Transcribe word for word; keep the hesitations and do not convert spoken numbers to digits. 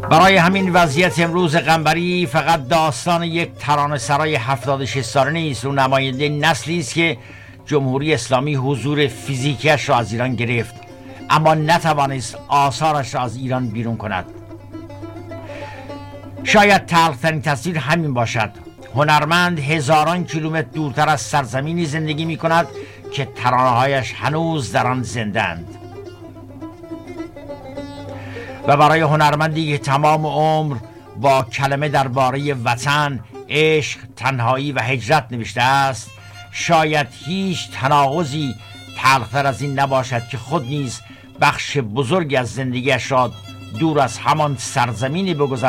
برای همین وضعیت امروز قنبری فقط داستان یک ترانه سرای هفتاد و شش ساله نیست، او نماینده نسلی است که جمهوری اسلامی حضور فیزیکیش را از ایران گرفت اما نتوانست آثارش را از ایران بیرون کند. شاید تلخترین تصویر همین باشد: هنرمند هزاران کیلومتر دورتر از سرزمینی زندگی می کند که ترانه‌هایش هنوز در آن زنده‌اند. و برای هنرمندی که تمام عمر با کلمه درباره وطن، عشق، تنهایی و هجرت نوشته است، شاید هیچ تناقضی تلختر از این نباشد که خود نیز بخش بزرگی از زندگیش را دور از همان سرزمینی بگذارد